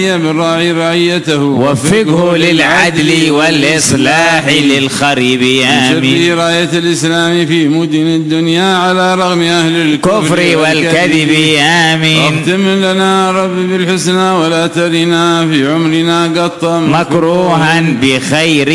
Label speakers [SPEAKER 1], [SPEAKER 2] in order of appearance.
[SPEAKER 1] بالراعي رعيته
[SPEAKER 2] وفقه للعدل والإصلاح للخرب آمين.
[SPEAKER 1] شر راية الإسلام في مدن الدنيا على رغم أهل
[SPEAKER 2] الكفر والكذب آمين.
[SPEAKER 1] اختم لنا رب بالحسنى ولا ترنا في عمرنا قط
[SPEAKER 2] مكروها بخير